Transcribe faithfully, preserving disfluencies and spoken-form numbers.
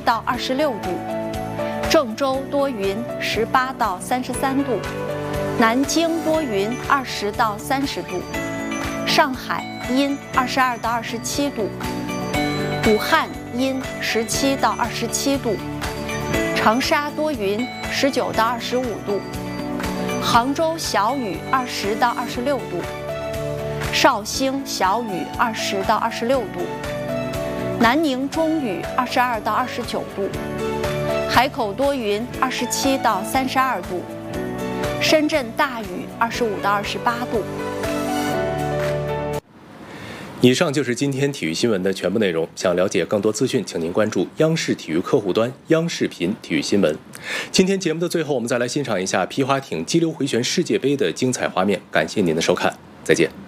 到二十六度，郑州多云，十八到三十三度，南京多云，二十到三十度，上海阴，二十二到二十七度，武汉阴，十七到二十七度，长沙多云，十九到二十五度，杭州小雨，二十到二十六度，绍兴小雨，二十到二十六度，南宁中雨，二十二到二十九度，海口多云，二十七到三十二度，深圳大雨，二十五到二十八度。 以上就是今天体育新闻的全部内容。想了解更多资讯，请您关注央视体育客户端央视频体育新闻。今天节目的最后，我们再来欣赏一下皮划艇激流回旋世界杯的精彩画面。感谢您的收看，再见。